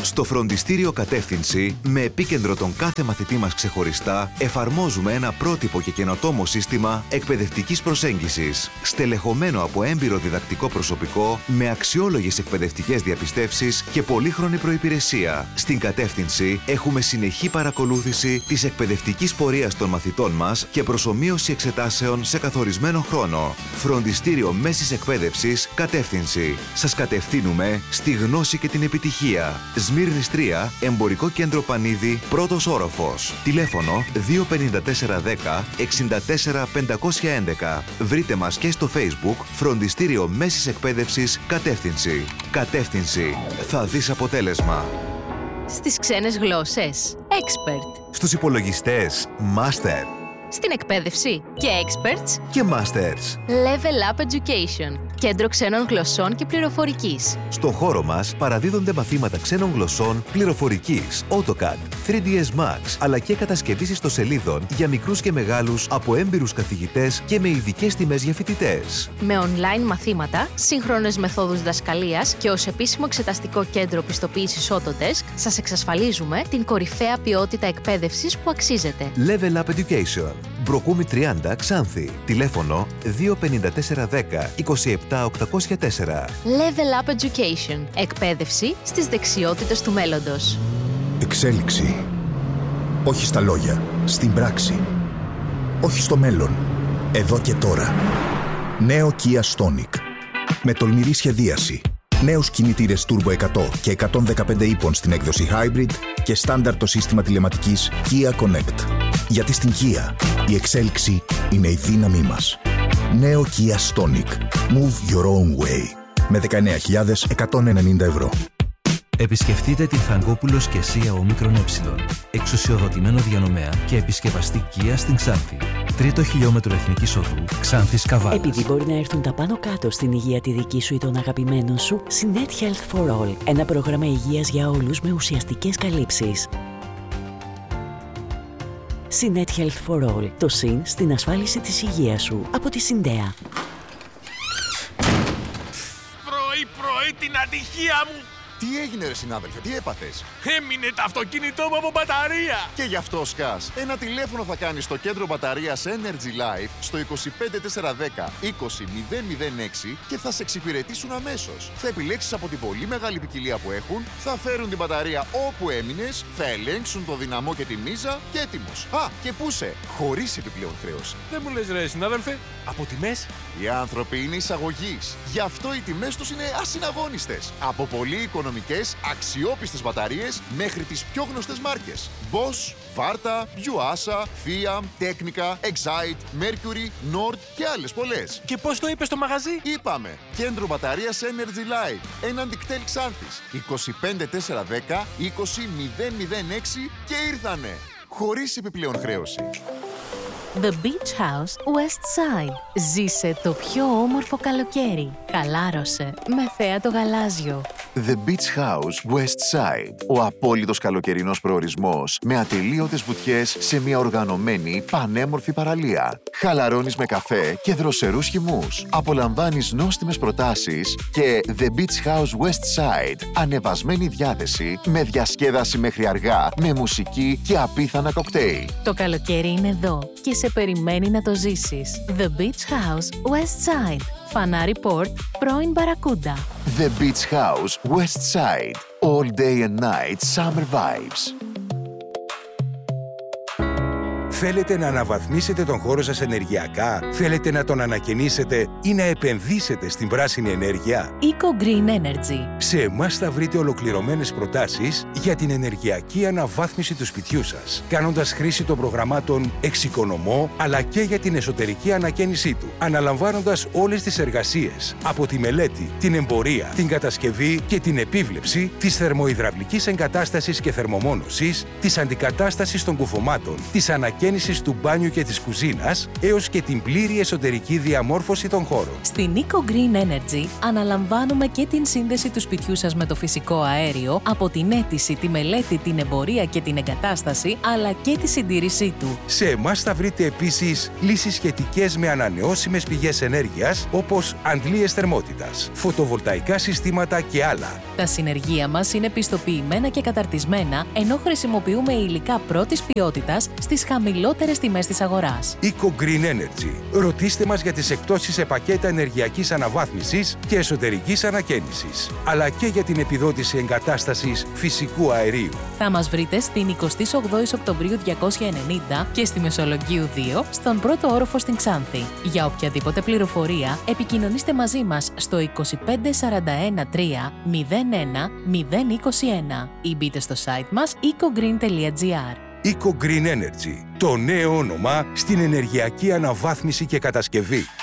Στο φροντιστήριο Κατεύθυνση, με επίκεντρο τον κάθε μαθητή μας ξεχωριστά, εφαρμόζουμε ένα πρότυπο και καινοτόμο σύστημα εκπαιδευτικής προσέγγισης, στελεχωμένο από έμπειρο διδακτικό προσωπικό, με αξιόλογες εκπαιδευτικές διαπιστεύσεις και πολύχρονη προϋπηρεσία. Στην Κατεύθυνση έχουμε συνεχή παρακολούθηση της εκπαιδευτικής πορείας των μαθητών μας και προσομοίωση εξετάσεων σε καθορισμένο χρόνο. Φροντιστήριο Μέσης Εκπαίδευσης Κατεύθυνση. Σας κατευθύνουμε στη γνώση και την επιτυχία. Σμύρνης 3, Εμπορικό Κέντρο Πανίδη, πρώτος όροφος. Τηλέφωνο 25410 64 511. Βρείτε μας και στο Facebook Φροντιστήριο Μέσης Εκπαίδευσης Κατεύθυνση. Κατεύθυνση. Θα δεις αποτέλεσμα. Στις ξένες γλώσσες, Expert. Στους υπολογιστές, Master. Στην εκπαίδευση και Experts Και Masters. Level Up Education. Κέντρο ξένων γλωσσών και πληροφορικής. Στον χώρο μας παραδίδονται μαθήματα ξένων γλωσσών, πληροφορικής, AutoCAD, 3ds Max, αλλά και κατασκευής ιστοσελίδων για μικρούς και μεγάλους από έμπειρους καθηγητές και με ειδικές τιμές για φοιτητές. Με online μαθήματα, σύγχρονες μεθόδους διδασκαλίας και ως επίσημο εξεταστικό κέντρο πιστοποίησης Autodesk, σας εξασφαλίζουμε την κορυφαία ποιότητα εκπαίδευσης που αξίζετε. Level Up Education. Μπροκούμη 30, Ξάνθη. Τηλέφωνο 25410 27 804. Level Up Education. Εκπαίδευση στις δεξιότητες του μέλλοντος. Εξέλιξη. Όχι στα λόγια, στην πράξη. Όχι στο μέλλον, εδώ και τώρα. Νέο Kia Stonic. Με τολμηρή σχεδίαση. Νέους κινητήρες Turbo 100 και 115 ύπων στην έκδοση Hybrid και στάνταρ το σύστημα τηλεματικής Kia Connect. Γιατί στην Kia η εξέλιξη είναι η δύναμή μας. Νέο Kia Stonic. Move your own way. Με 19.190 ευρώ. Επισκεφτείτε την Θαγκόπουλος και Σία Ομίκρον Ε, εξουσιοδοτημένο διανομέα και επισκευαστή Kia στην Ξάνθη. Τρίτο χιλιόμετρο Εθνικής Οδού, Ξάνθης Καβάλας. Επειδή μπορεί να έρθουν τα πάνω κάτω στην υγεία τη δική σου ή των αγαπημένων σου, Synet Health for All. Ένα πρόγραμμα υγείας για όλους με ουσιαστικές καλύψεις. Synet Health for All. Το συν στην ασφάλιση της υγείας σου. Από τη Συντέα. Πρωί την ατυχία μου! Τι έγινε ρε συνάδελφε, τι έπαθες? Έμεινε το αυτοκίνητό μου από μπαταρία! Και γι' αυτό σκάς. Ένα τηλέφωνο θα κάνεις στο κέντρο μπαταρίας Energy Life στο 25410 20006 και θα σε εξυπηρετήσουν αμέσως. Θα επιλέξεις από την πολύ μεγάλη ποικιλία που έχουν, θα φέρουν την μπαταρία όπου έμεινες, θα ελέγξουν το δυναμό και τη μίζα και έτοιμος. Α, και πού σε, χωρίς επιπλέον χρέωση. Δεν μου λες ρε συνάδελφε, από τιμές? Οι άνθρωποι είναι εισαγωγής. Γι' αυτό οι τιμές τους είναι ασυναγώνιστες. Από πολύ οικονομικές, αξιόπιστες μπαταρίες μέχρι τις πιο γνωστές μάρκες. Bosch, Varta, Yuasa, Fiat, Technica, Excite, Mercury, Nord και άλλες πολλές. Και πώς το είπες στο μαγαζί? Είπαμε, κέντρο μπαταρίας Energy Life, έναν δικτέλ Ξάνθης, 25410 20006 και ήρθανε. Χωρίς επιπλέον χρέωση. The Beach House West Side. Ζήσε το πιο όμορφο καλοκαίρι. Χαλάρωσε με θέα το γαλάζιο. The Beach House West Side. Ο απόλυτος καλοκαιρινός προορισμός με ατελείωτες βουτιές σε μια οργανωμένη πανέμορφη παραλία. Χαλαρώνεις με καφέ και δροσερούς χυμούς. Απολαμβάνεις νόστιμες προτάσεις και The Beach House West Side. Ανεβασμένη διάθεση με διασκέδαση μέχρι αργά, με μουσική και απίθανα κοκτέιλ. Το καλοκαίρι είναι εδώ και σε περιμένει να το ζήσεις. The Beach House West Side. Φανάρι Port, πρώην Μπαρακούντα. The Beach House West Side. All day and night summer vibes. Θέλετε να αναβαθμίσετε τον χώρο σας ενεργειακά? Θέλετε να τον ανακαινήσετε ή να επενδύσετε στην πράσινη ενέργεια? Eco Green Energy. Σε εμάς θα βρείτε ολοκληρωμένες προτάσεις για την ενεργειακή αναβάθμιση του σπιτιού σας, κάνοντας χρήση των προγραμμάτων Εξοικονομώ, αλλά και για την εσωτερική ανακαίνισή του, αναλαμβάνοντας όλες τις εργασίες, από τη μελέτη, την εμπορία, την κατασκευή και την επίβλεψη της θερμοϊδραυλικής εγκατάστασης και θερμομόνωσης, της αντικατάστασης των κουφωμάτων, της ανακαίνισης ανακαίνησης του μπάνιου και της κουζίνας, έως και την πλήρη εσωτερική διαμόρφωση των χώρων. Στην Eco Green Energy αναλαμβάνουμε και την σύνδεση του σπιτιού σας με το φυσικό αέριο, από την αίτηση, τη μελέτη, την εμπορία και την εγκατάσταση, αλλά και τη συντήρησή του. Σε εμάς θα βρείτε επίσης λύσεις σχετικές με ανανεώσιμες πηγές ενέργειας, όπως αντλίες θερμότητας, φωτοβολταϊκά συστήματα και άλλα. Τα συνεργεία μας είναι πιστοποιημένα και καταρτισμένα, ενώ χρησιμοποιούμε υλικά πρώτης ποιότητας στις χαμηλότερες τιμές της αγοράς. Eco Green Energy. Ρωτήστε μας για τις εκπτώσεις σε πακέτα ενεργειακής αναβάθμισης και εσωτερικής ανακαίνησης, αλλά και για την επιδότηση εγκατάστασης φυσικού αερίου. Θα μας βρείτε στην 28 Οκτωβρίου 290 και στη Μεσολογγίου 2, στον πρώτο όροφο στην Ξάνθη. Για οποιαδήποτε πληροφορία, επικοινωνήστε μαζί μας στο 25 41 3 01 021 ή μπείτε στο site μας ecogreen.gr. Eco Green Energy, το νέο όνομα στην ενεργειακή αναβάθμιση και κατασκευή.